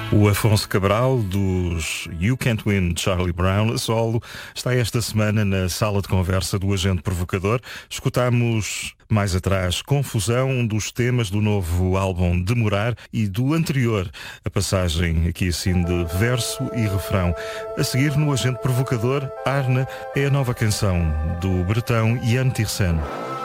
O Afonso Cabral, dos You Can't Win Charlie Brown, a solo, está esta semana na sala de conversa do Agente Provocador. Escutámos mais atrás Confusão, um dos temas do novo álbum Demorar, e do anterior, a passagem aqui assim de verso e refrão. A seguir, no Agente Provocador, Arna é a nova canção do bretão Ian Tirsen.